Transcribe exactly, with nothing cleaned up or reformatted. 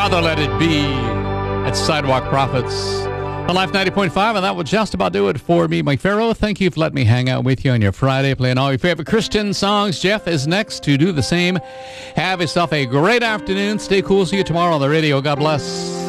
Father, let it be. At Sidewalk Prophets on Life ninety point five, and that will just about do it for me, Mike Farrow. Thank you for letting me hang out with you on your Friday, playing all your favorite Christian songs. Jeff is next to do the same. Have yourself a great afternoon. Stay cool. See you tomorrow on the radio. God bless.